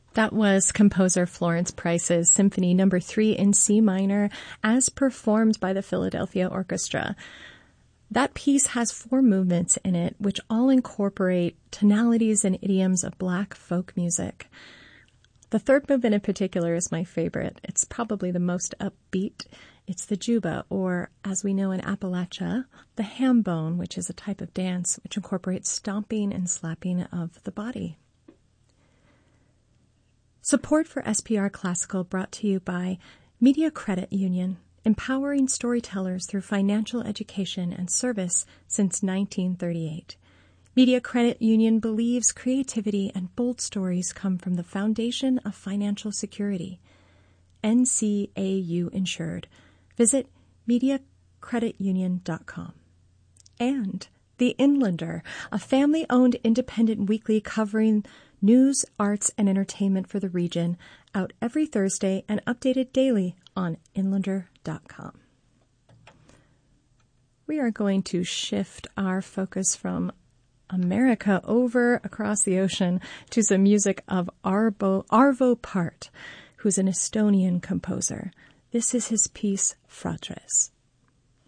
That was composer Florence Price's Symphony No. 3 in C minor, as performed by the Philadelphia Orchestra. That piece has 4 movements in it, which all incorporate tonalities and idioms of Black folk music. The 3rd movement in particular is my favorite. It's probably the most upbeat. It's the juba, or as we know in Appalachia, the ham bone, which is a type of dance which incorporates stomping and slapping of the body. Support for SPR Classical brought to you by Media Credit Union, empowering storytellers through financial education and service since 1938. Media Credit Union believes creativity and bold stories come from the foundation of financial security. NCAU insured. Visit MediaCreditUnion.com. And The Inlander, a family-owned independent weekly covering news, arts, and entertainment for the region, out every Thursday and updated daily on Inlander.com. We are going to shift our focus from America over across the ocean to some music of Arvo Pärt, who's an Estonian composer. This is his piece, Fratres.